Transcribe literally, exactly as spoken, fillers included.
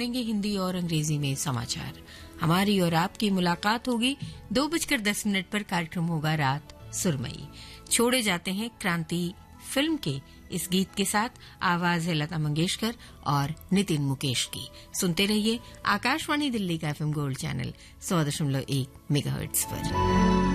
सुनेंगे हिंदी और अंग्रेजी में समाचार। हमारी और आपकी मुलाकात होगी दो बजकर दस मिनट पर। कार्यक्रम होगा रात सुरमई। छोड़े जाते हैं क्रांति फिल्म के इस गीत के साथ। आवाज है लता मंगेशकर और नितिन मुकेश की। सुनते रहिए आकाशवाणी दिल्ली का एफएम गोल्ड चैनल सौ दशमलव एक मेगाहर्ट्ज पर।